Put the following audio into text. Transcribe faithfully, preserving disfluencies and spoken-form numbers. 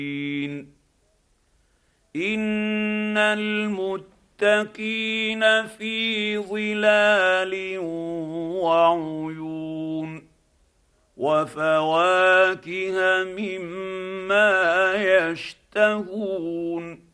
ان المتقين في ظلال وعيون وفواكه مما يشتهون